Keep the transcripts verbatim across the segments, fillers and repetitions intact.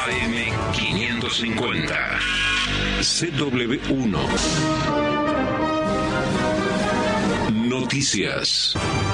A M quinientos cincuenta. C W uno. Noticias.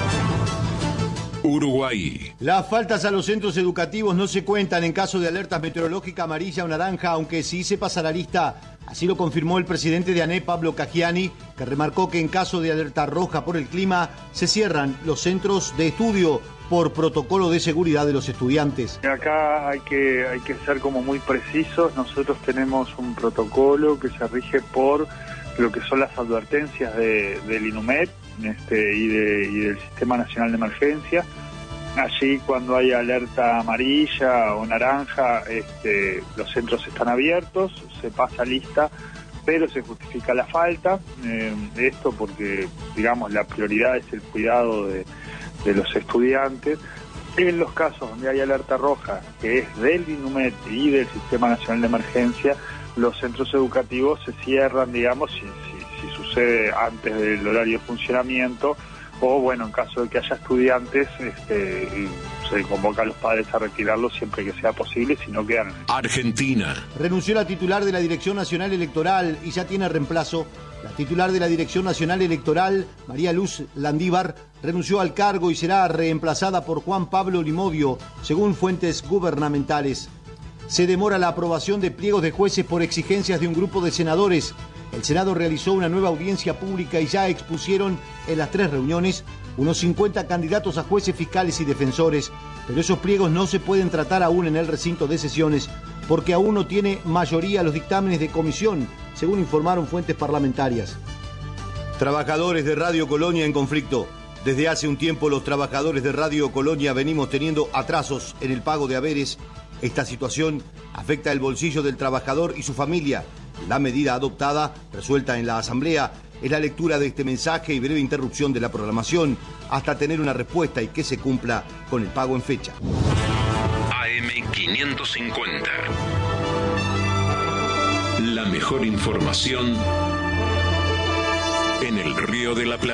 Uruguay. Las faltas a los centros educativos no se cuentan en caso de alertas meteorológica amarilla o naranja, aunque sí se pasa la lista. Así lo confirmó el presidente de A N E, Pablo Caggiani, que remarcó que en caso de alerta roja por el clima, se cierran los centros de estudio por protocolo de seguridad de los estudiantes. Acá hay que, hay que ser como muy precisos. Nosotros tenemos un protocolo que se rige por lo que son las advertencias de, del INUMED este, y, de, y del Sistema Nacional de Emergencia. Allí cuando hay alerta amarilla o naranja, este, los centros están abiertos, se pasa lista, pero se justifica la falta. Eh, esto porque, digamos, la prioridad es el cuidado de, de los estudiantes. En los casos donde hay alerta roja, que es del INUMED y del Sistema Nacional de Emergencia, los centros educativos se cierran, digamos, si, si, si sucede antes del horario de funcionamiento, o bueno, en caso de que haya estudiantes, este, se convoca a los padres a retirarlos siempre que sea posible, si no quedan. Argentina. Renunció la titular de la Dirección Nacional Electoral y ya tiene reemplazo. La titular de la Dirección Nacional Electoral, María Luz Landívar, renunció al cargo y será reemplazada por Juan Pablo Limodio, según fuentes gubernamentales. Se demora la aprobación de pliegos de jueces por exigencias de un grupo de senadores. El Senado realizó una nueva audiencia pública y ya expusieron en las tres reuniones unos cincuenta candidatos a jueces, fiscales y defensores, pero esos pliegos no se pueden tratar aún en el recinto de sesiones porque aún no tiene mayoría los dictámenes de comisión, según informaron fuentes parlamentarias. Trabajadores de Radio Colonia en conflicto. Desde hace un tiempo los trabajadores de Radio Colonia venimos teniendo atrasos en el pago de haberes. Esta situación afecta el bolsillo del trabajador y su familia. La medida adoptada, resuelta en la Asamblea, es la lectura de este mensaje y breve interrupción de la programación hasta tener una respuesta y que se cumpla con el pago en fecha. A M quinientos cincuenta. La mejor información en el Río de la Plata.